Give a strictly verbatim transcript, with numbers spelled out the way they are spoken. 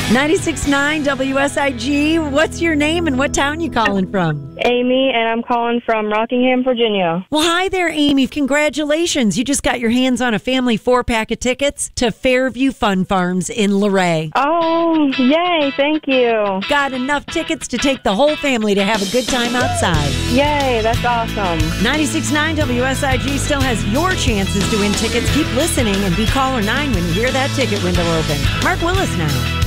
ninety-six point nine W S I G. What's your name and what town you calling from? Amy, and I'm calling from Rockingham, Virginia. Well, hi there, Amy. Congratulations. You just got your hands on a family four-pack of tickets to Fairview Fun Farms in Luray. Oh, yay. Thank you. Got enough tickets to take the whole family to have a good time outside. Yay, that's awesome. ninety-six point nine W S I G still has your chances to win tickets. Keep listening and be caller nine when you hear that ticket window open. Mark Willis now.